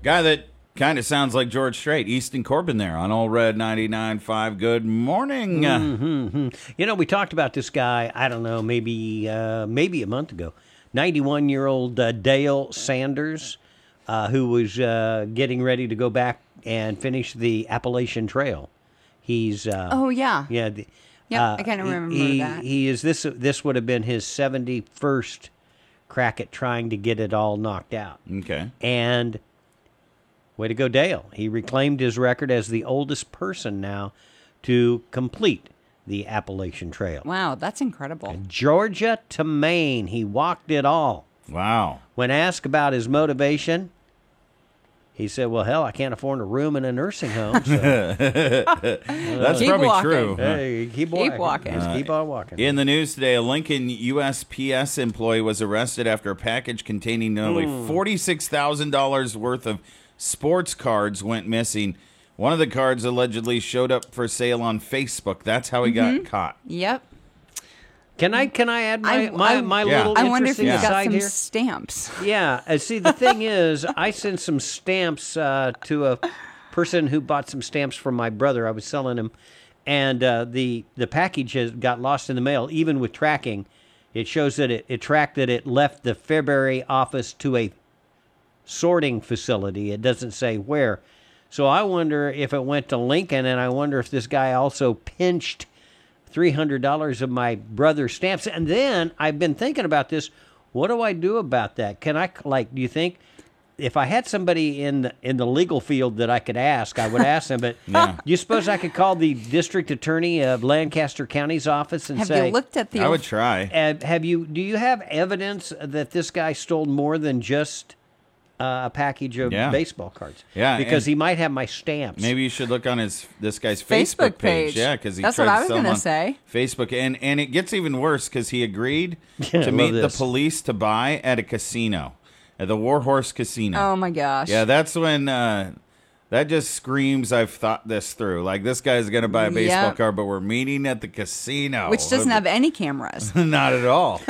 Guy that kind of sounds like George Strait, Easton Corbin there on Old Red 99.5. Good morning. Mm-hmm. We talked about this guy, I don't know, maybe a month ago. 91-year-old Dale Sanders, who was getting ready to go back and finish the Appalachian Trail. He's oh yeah, yeah. I kind of remember that. He is this would have been his 71st crack at trying to get it all knocked out. Okay. And way to go, Dale. He reclaimed his record as the oldest person now to complete the Appalachian Trail. Wow, that's incredible. Georgia to Maine, he walked it all. Wow. When asked about his motivation, he said, well, hell, I can't afford a room in a nursing home. So. That's Keep probably walking. true. Hey, keep walking. walking. Keep on walking. In the news today, a Lincoln USPS employee was arrested after a package containing nearly $46,000 worth of sports cards went missing. One of the cards allegedly showed up for sale on Facebook. That's how he got caught. Yep. Can I add my little I wonder if interesting you got aside some here? stamps. Yeah. See, the thing is, I sent some stamps to a person who bought some stamps from my brother. I was selling him, and the package got lost in the mail. Even with tracking, it shows that it tracked that it left the Fairbury office to a sorting facility. It doesn't say where. So I wonder if it went to Lincoln, and I wonder if this guy also pinched $300 of my brother's stamps. And then I've been thinking about this. What do I do about that? Can I, do you think if I had somebody in the legal field that I could ask, I would ask them. But do you suppose I could call the district attorney of Lancaster County's office and say, have you looked at the... I would try. Do you have evidence that this guy stole more than just a package of baseball cards? Yeah, because he might have my stamps. Maybe you should look on this guy's Facebook page. Yeah, because that's what I was going to say. Facebook, and it gets even worse because he agreed to meet the police to buy at a casino, at the Warhorse Casino. Oh my gosh! Yeah, that's when that just screams I've thought this through. Like, this guy's going to buy a baseball card, but we're meeting at the casino, which doesn't have any cameras. Not at all.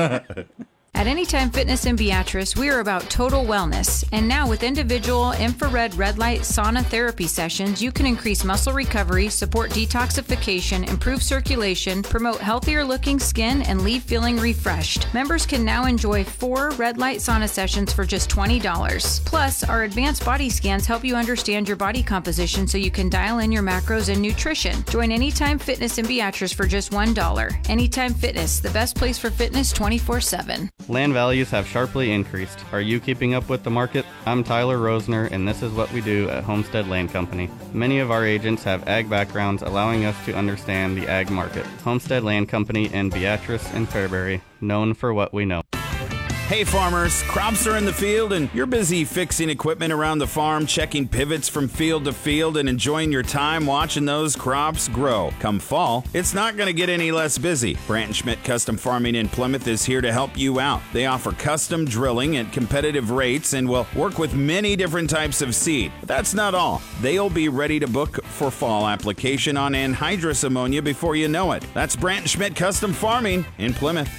At Anytime Fitness in Beatrice, we are about total wellness. And now with individual infrared red light sauna therapy sessions, you can increase muscle recovery, support detoxification, improve circulation, promote healthier looking skin, and leave feeling refreshed. Members can now enjoy 4 red light sauna sessions for just $20. Plus, our advanced body scans help you understand your body composition so you can dial in your macros and nutrition. Join Anytime Fitness in Beatrice for just $1. Anytime Fitness, the best place for fitness 24/7. Land values have sharply increased. Are you keeping up with the market? I'm Tyler Rosner, and this is what we do at Homestead Land Company. Many of our agents have ag backgrounds, allowing us to understand the ag market. Homestead Land Company in Beatrice and Fairbury, known for what we know. Hey farmers, crops are in the field and you're busy fixing equipment around the farm, checking pivots from field to field, and enjoying your time watching those crops grow. Come fall, it's not going to get any less busy. Brandt & Schmidt Custom Farming in Plymouth is here to help you out. They offer custom drilling at competitive rates and will work with many different types of seed. But that's not all. They'll be ready to book for fall application on anhydrous ammonia before you know it. That's Brandt & Schmidt Custom Farming in Plymouth.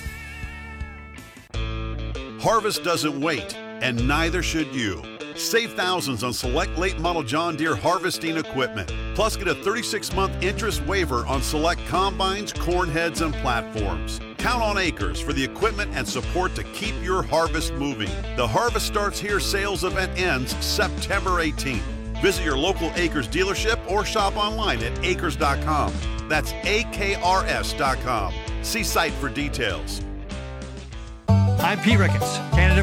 Harvest doesn't wait, and neither should you. Save thousands on select late model John Deere harvesting equipment. Plus, get a 36-month interest waiver on select combines, corn heads, and platforms. Count on Acres for the equipment and support to keep your harvest moving. The Harvest Starts Here sales event ends September 18th. Visit your local Acres dealership or shop online at acres.com. That's AKRS.com. See site for details. I'm Pete Ricketts, candidate